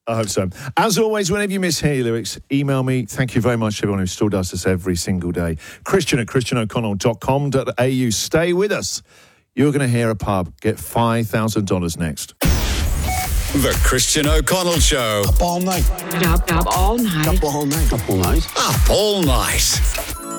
I hope so. As always, whenever you mishear your lyrics, email me. Thank you very much to everyone who still does this every single day. Christian@christianoconnell.com.au. Stay with us. You're going to hear a pub get $5,000 next. The Christian O'Connell Show. Up all night. Up all night. Up all night. Up all night. Up all night.